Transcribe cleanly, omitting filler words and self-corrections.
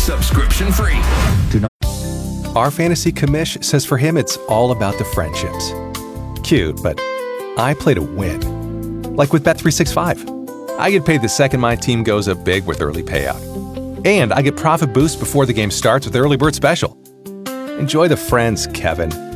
subscription-free. Our fantasy commish says for him it's all about the friendships. Cute, but I play to win. Like with Bet365. I get paid the second my team goes up big with early payout. And I get profit boost before the game starts with Early Bird Special. Enjoy the friends, Kevin.